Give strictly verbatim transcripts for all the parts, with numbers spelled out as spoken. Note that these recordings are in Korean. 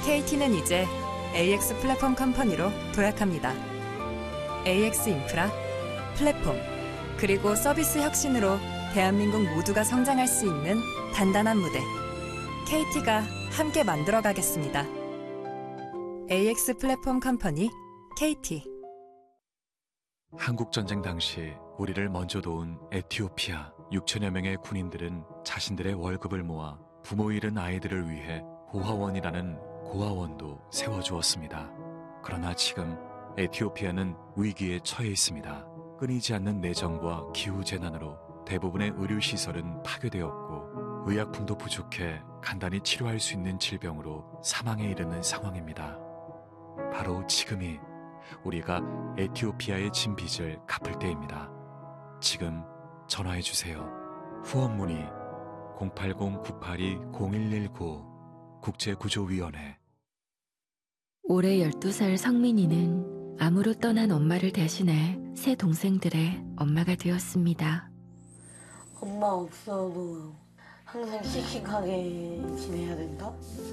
케이티는 이제 에이엑스 플랫폼 컴퍼니로 도약합니다. 에이엑스 인프라, 플랫폼, 그리고 서비스 혁신으로 대한민국 모두가 성장할 수 있는 단단한 무대. 케이티가 함께 만들어가겠습니다. 에이엑스 플랫폼 컴퍼니, 케이티. 한국전쟁 당시 우리를 먼저 도운 에티오피아 육천여 명의 군인들은 자신들의 월급을 모아 부모 잃은 아이들을 위해 고아원이라는 고아원도 세워주었습니다. 그러나 지금 에티오피아는 위기에 처해 있습니다. 끊이지 않는 내정과 기후재난으로 대부분의 의료시설은 파괴되었고 의약품도 부족해 간단히 치료할 수 있는 질병으로 사망에 이르는 상황입니다. 바로 지금이 우리가 에티오피아에 진 빚을 갚을 때입니다. 지금 전화해주세요. 후원 문의 공팔공 구팔이 공일일구 국제구조위원회. 올해 열두 살 성민이는 암으로 떠난 엄마를 대신해 세 동생들의 엄마가 되었습니다. 엄마 없어도 항상 씩씩하게 지내야 된다?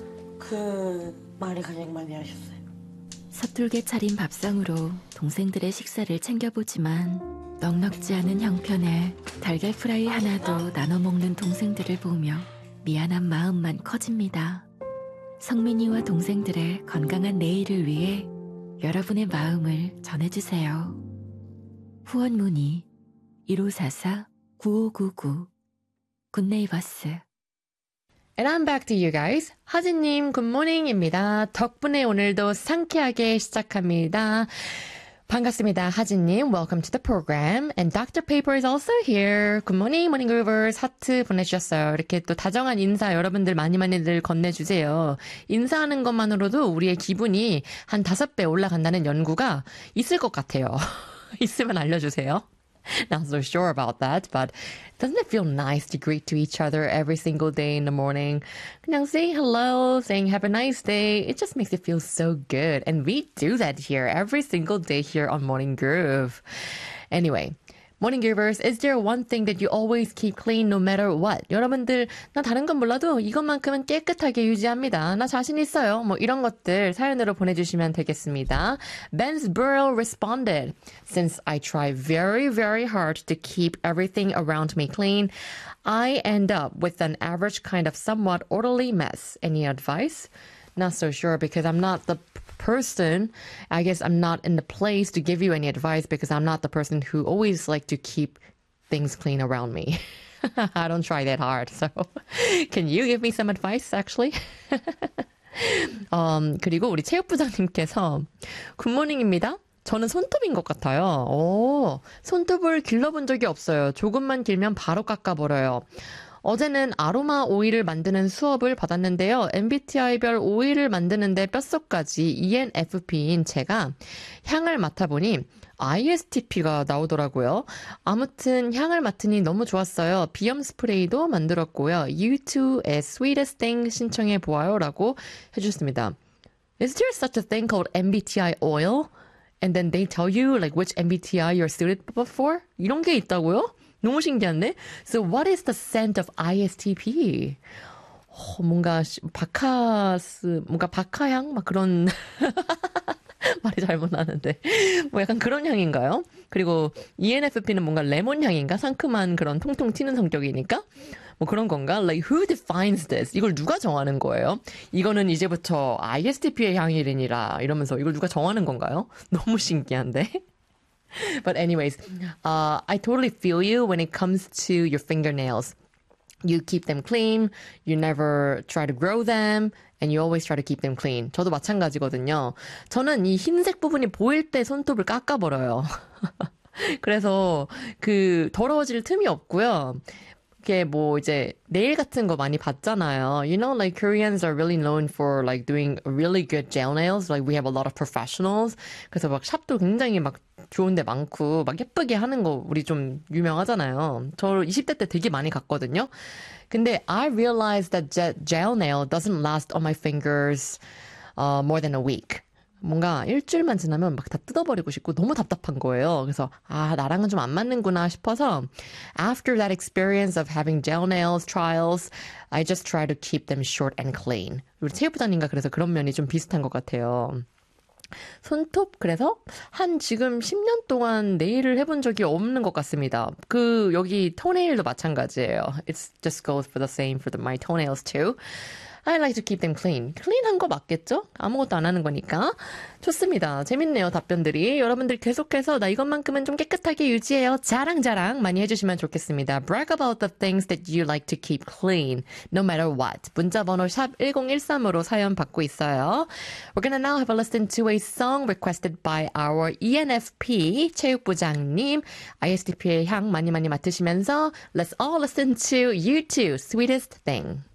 그 말을 가장 많이 하셨어요. 서툴게 차린 밥상으로 동생들의 식사를 챙겨보지만 넉넉지 않은 형편에 달걀 프라이 하나도 나눠 먹는 동생들을 보며 미안한 마음만 커집니다. 성민이와 동생들의 건강한 내일을 위해 여러분의 마음을 전해주세요. 후원 문의 일오사사 구오구구 굿네이버스. And I'm back to you guys. 하진님, 굿모닝입니다. 덕분에 오늘도 상쾌하게 시작합니다. 반갑습니다, 하진님. Welcome to the program. And Doctor Paper is also here. Good morning, morning groovers. 하트 보내주셨어요. 이렇게 또 다정한 인사 여러분들 많이 많이들 건네주세요. 인사하는 것만으로도 우리의 기분이 한 다섯 배 올라간다는 연구가 있을 것 같아요. 있으면 알려주세요. Not so sure about that, but doesn't it feel nice to greet to each other every single day in the morning? 그냥 saying hello, saying have a nice day, it just makes it feel so good. And we do that here every single day here on Morning Groove. Anyway, Morning Groovers, is there one thing that you always keep clean no matter what? 여러분들, 나 다른 건 몰라도 이것만큼은 깨끗하게 유지합니다. 나 자신 있어요. 뭐 이런 것들 사연으로 보내주시면 되겠습니다. Ben's Burrow responded, since I try very, very hard to keep everything around me clean, I end up with an average kind of somewhat orderly mess. Any advice? Not so sure because I'm not the person. I guess I'm not in the place to give you any advice because I'm not the person who always like to keep things clean around me. I don't try that hard. So can you give me some advice actually? um, 그리고 우리 체육부장님께서 굿모닝입니다. 저는 손톱인 것 같아요. 오, 손톱을 길러본 적이 없어요. 조금만 길면 바로 깎아버려요. 어제는 아로마 오일을 만드는 수업을 받았는데요. 엠비티아이별 오일을 만드는데 뼛속까지 이엔에프피인 제가 향을 맡아보니 아이에스티피가 나오더라고요. 아무튼 향을 맡으니 너무 좋았어요. 비염 스프레이도 만들었고요. 유투의 Sweetest Thing 신청해 보아요 라고 해주셨습니다. Is there such a thing called 엠비티아이 oil? And then they tell you like which 엠비티아이 you're suited for? 이런 게 있다고요? 너무 신기한데? So what is the scent of 아이에스티피? 어, 뭔가 바카스, 뭔가 바카향? 막 그런 말이 잘못 나는데 뭐 약간 그런 향인가요? 그리고 이엔에프피는 뭔가 레몬 향인가? 상큼한 그런 통통 튀는 성격이니까? 뭐 그런 건가? Like who defines this? 이걸 누가 정하는 거예요? 이거는 이제부터 아이에스티피의 향이래니라 이러면서 이걸 누가 정하는 건가요? 너무 신기한데? But anyways, uh, I totally feel you when it comes to your fingernails. You keep them clean, you never try to grow them, and you always try to keep them clean. 저도 마찬가지거든요. 저는 이 흰색 부분이 보일 때 손톱을 깎아버려요. 그래서 그 더러워질 틈이 없고요. 이게 뭐 이제 네일 같은 거 많이 봤잖아요. You know, like Koreans are really known for like doing really good gel nails. Like we have a lot of professionals. 그래서 막 샵도 굉장히 막 좋은 데 많고 막 예쁘게 하는 거 우리 좀 유명하잖아요. 저 이십 대 때 되게 많이 갔거든요. 근데 I realized that gel nail doesn't last on my fingers uh, more than a week. 뭔가 일주일만 지나면 막 다 뜯어버리고 싶고 너무 답답한 거예요. 그래서 아 나랑은 좀 안 맞는구나 싶어서 after that experience of having gel nails trials, I just try to keep them short and clean. 우리 체육부장님과 그래서 그런 면이 좀 비슷한 것 같아요. 손톱 그래서 한 지금 십 년 동안 네일을 해본 적이 없는 것 같습니다. 그 여기 토네일도 마찬가지예요. It just goes for the same for the, my toenails too. I like to keep them clean. 클린한 거 맞겠죠? 아무것도 안 하는 거니까. 좋습니다. 재밌네요, 답변들이. 여러분들 계속해서 나 이것만큼은 좀 깨끗하게 유지해요. 자랑자랑 많이 해주시면 좋겠습니다. Brag about the things that you like to keep clean, no matter what. 문자번호 샵 일공일삼으로 사연 받고 있어요. We're gonna now have a listen to a song requested by our E N F P 체육부장님. 아이에스티피의 향 많이 많이 맡으시면서 Let's all listen to U two, Sweetest Thing.